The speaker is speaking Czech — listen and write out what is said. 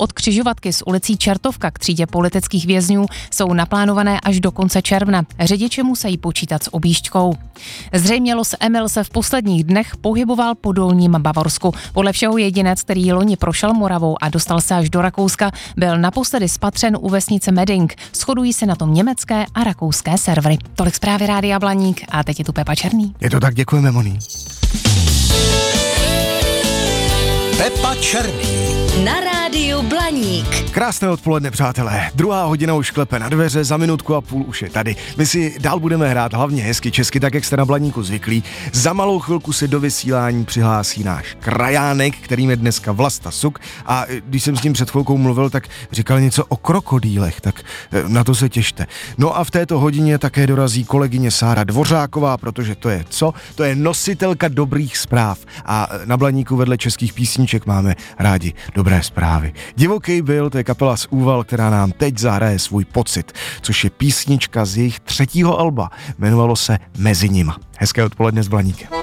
od křižovatky s ulicí Čertovka k třídě politických vězňů jsou naplánované až do konce června. Řidiči musí počítat s objížďkou. Zřejmě los Emil se v posledních dnech pohyboval po dolním Bavorsku. Podle všeho jedinec, který loni prošel Moravou a dostal se až do Rakouska, byl naposledy spatřen u vesnice Meding. Shodují se na tom německé a rakouské servery. Tolik zprávy Rádia Blaník a teď je tu Pepa Černý. Je to tak, děkujeme, Moni. Pepa Černý. Na Rádiu Blaník. Krásné odpoledne, přátelé. 2. hodina už klepe na dveře, za minutku a půl už je tady. My si dál budeme hrát hlavně hezky česky, tak jak jste na Blaníku zvyklí. Za malou chvilku se do vysílání přihlásí náš krajánek, kterým je dneska Vlasta Suk. A když jsem s ním před chvilkou mluvil, tak říkal něco o krokodýlech, tak na to se těšte. No a v této hodině také dorazí kolegyně Sára Dvořáková, protože to je co? To je nositelka dobrých zpráv. A na Blaníku vedle českých písniček máme rádi dobré zprávy. Divoký byl, to je kapela z Úval, která nám teď zahraje Svůj pocit, což je písnička z jejich 3. alba. Jmenovalo se Mezi nima. Hezké odpoledne s Blaníkem.